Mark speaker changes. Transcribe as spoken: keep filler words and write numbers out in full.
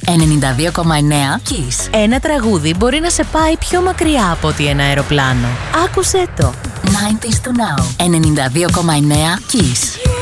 Speaker 1: ενενήντα δύο κόμμα εννέα Kiss.
Speaker 2: Ένα τραγούδι μπορεί να σε πάει πιο μακριά από ότι ένα αεροπλάνο. Άκουσέ το.
Speaker 1: ενενήντα to now. ενενήντα δύο κόμμα εννέα Kiss.